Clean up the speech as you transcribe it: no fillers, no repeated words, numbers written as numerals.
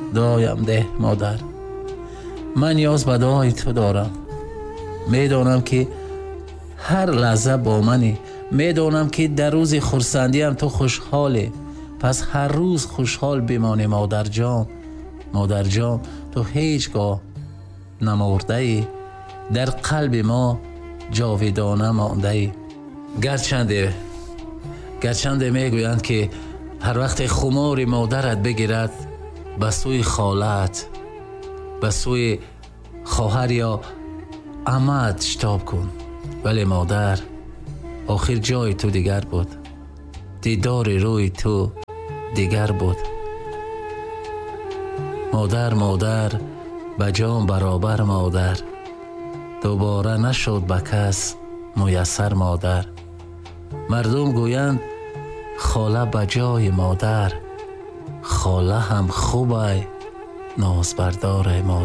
دعایم ده مادر. من نیاز به دعای تو دارم. میدانم که هر لحظه با منی. میدانم که در روز خرسندیم تو خوشحالی. پس هر روز خوشحال بمانی مادر جان. مادر جان تو هیچگاه نمرده ای، در قلب ما جاودانه مانده ای. گرچنده میگویند که هر وقت خمار مادرت بگیرد به سوی خالت، به سوی خواهر یا عمت شتاب کن. ولی مادر، آخر جای تو دیگر بود، دیدار روی تو دیگر بود. مادر به جان برابر مادر، دوباره نشد به کس میسر مادر. مردم گویند خاله به جای مادر، خاله هم خوبه ناز بردار مادر.